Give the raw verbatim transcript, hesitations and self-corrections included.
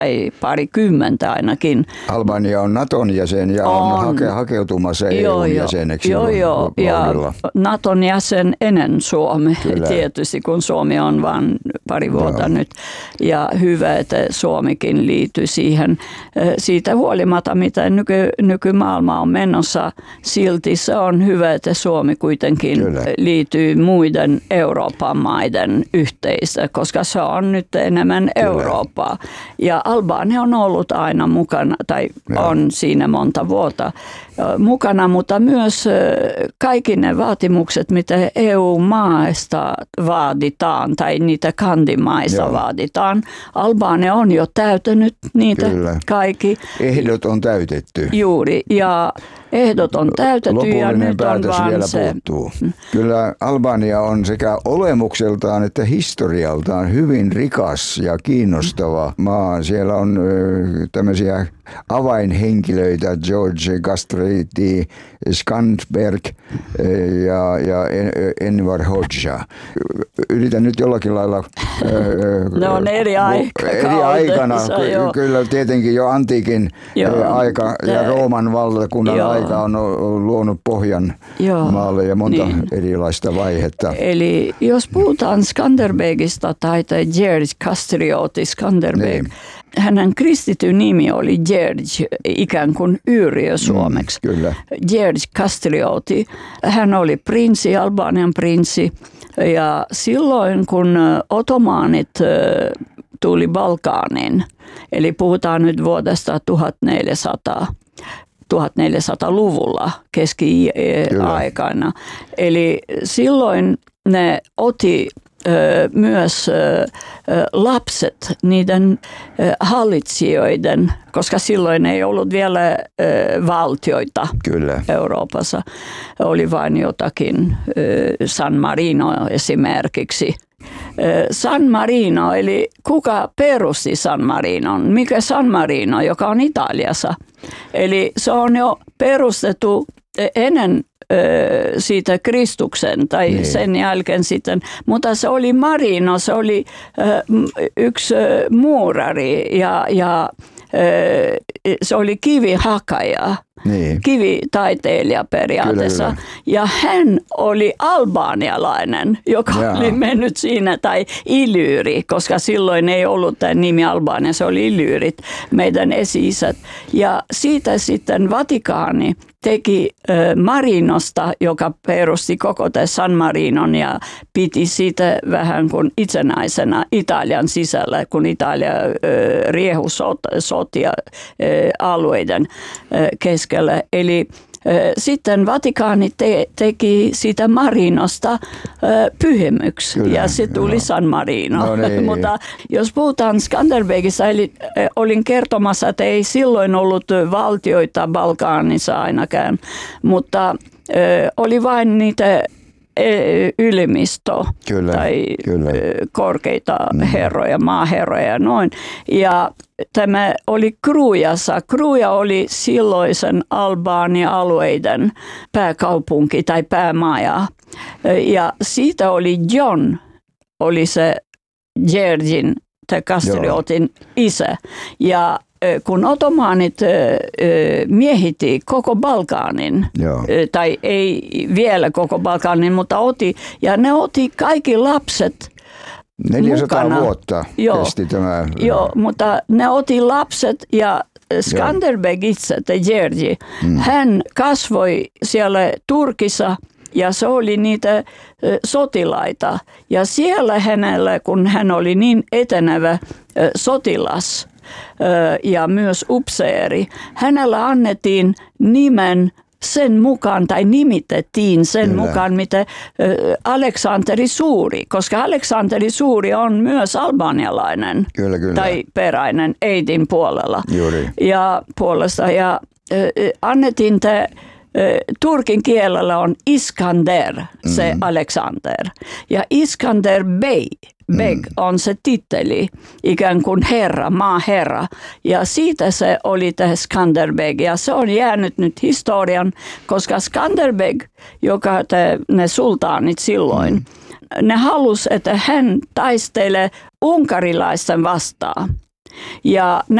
ei parikymmentä ainakin. Albania on Naton jäsen ja on, on hake, hakeutumassa joo, E U:n jäseneksi. Joo, joo. Ja Naton jäsen ennen Suomi, Kyllä. tietysti kun Suomi on vain pari vuotta joo. nyt. Ja hyvä, että Suomikin liittyy siihen. Siitä huolimatta, mitä nyky, nykymaailma on menossa, silti se on hyvä, että Suomi kuitenkin Kyllä. liittyy muiden Euroopan maiden yhteisö, koska se on nyt enemmän Kyllä. Eurooppaa. Ja Albania on ollut aina mukana, tai Joo. on siinä monta vuotta mukana, mutta myös kaikki ne vaatimukset, mitä E U-maista vaaditaan, tai niitä kandimaissa Joo. vaaditaan. Albania on jo täytänyt niitä Kyllä. kaikki. Ehdot on täytetty. Juuri, ja ehdot on täytetty Lopullinen ja nyt on vielä se. puuttuu. Kyllä Albania on sekä olemukseltaan että historialtaan hyvin rikas ja kiinnostava maa. Siellä on ö, tämmöisiä avainhenkilöitä, George Gastriti, Skandberg ja, ja Enver Hoxha. Yritän nyt jollakin lailla... Ne on eri aika. Eri aikana, ky- kyllä tietenkin jo antiikin joo. aika ja Rooman valtakunnan joo. aika on luonut pohjan joo. maalle ja monta niin. erilaista vaihetta. Eli jos puhutaan Skanderbegista tai George Kastrioti Skanderbeg, niin. hänen kristityn nimi oli George, ikään kuin Yrjö suomeksi. Mm, kyllä. George Kastrioti. Hän oli prinssi, Albanian prinssi. Ja silloin kun ottomaanit tuli Balkaniin, eli puhutaan nyt vuodesta tuhatneljäsataa, tuhatneljäsataaluvulla keski-aikana. Eli silloin ne otti myös lapset niiden hallitsijoiden, koska silloin ei ollut vielä valtioita Kyllä. Euroopassa. Oli vain jotakin, San Marino esimerkiksi. San Marino, eli kuka perusti San Marinon? Mikä San Marino, joka on Italiassa? Eli se on jo perustettu ennen siitä Kristuksen tai niin. sen jälkeen sitten, mutta se oli Marino, se oli yksi muurari ja, ja se oli kivihakaja. Niin. Kivitaiteilija periaatteessa. Kyllä, kyllä. Ja hän oli albanialainen, joka Jaa. oli mennyt siinä, tai Ilyyri, koska silloin ei ollut tämä nimi Albania, se oli Ilyyrit, meidän esi-isät. Ja siitä sitten Vatikaani teki äh, Marinosta, joka perusti koko tämän San Marinon ja piti siitä vähän kuin itsenäisenä Italian sisällä, kun Italia äh, riehui sot, sotia äh, alueiden äh, keskellä. Eli äh, sitten Vatikaani te, teki siitä Marinosta äh, pyhimyksi Kyllä, ja se tuli joo. San Marino. No niin. Mutta jos puhutaan Skanderbegistä, eli äh, olin kertomassa, että ei silloin ollut valtioita Balkanissa ainakaan, mutta äh, oli vain niitä ylimisto kyllä, tai kyllä. korkeita herroja, maaherroja ja noin. Ja tämä oli Krujassa. Kruja oli silloisen Albania-alueiden pääkaupunki tai päämaja. Ja siitä oli John, oli se Georgin tai Kastriotin isä. Ja kun ottomaanit miehitti koko Balkanin, Joo. tai ei vielä koko Balkanin, mutta otti, ja ne otti kaikki lapset neljäsataa mukana. Vuotta Joo. kesti tämä. Joo, mutta ne otti lapset ja Skanderbeg itse, Georgi, mm. hän kasvoi siellä Turkissa ja se oli niitä sotilaita. Ja siellä hänellä, kun hän oli niin etenevä sotilas, ja myös upseeri. Hänellä annettiin nimen sen mukaan, tai nimitettiin sen kyllä. mukaan, mitä Aleksanteri Suuri, koska Aleksanteri Suuri on myös albanialainen kyllä, kyllä. tai peräinen äidin puolella. Juuri. Ja puolesta. Ja annettiin te, turkin kielellä on Iskander, se mm. Alexander. Ja Iskander Bey. Beg mm. on se titteli, ikään kuin herra, maaherra. Ja siitä se oli tämä Skanderbeg. Ja se on jäänyt nyt historian, koska Skanderbeg, joka te, ne sultaanit silloin, mm. ne halusi, että hän taistelee unkarilaisten vastaan. Ja